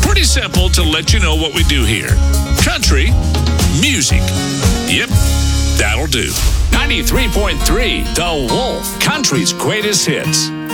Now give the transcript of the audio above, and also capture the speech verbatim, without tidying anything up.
Pretty simple to let you know what we do here. Country music. Yep, that'll do. ninety-three point three The Wolf, country's greatest hits.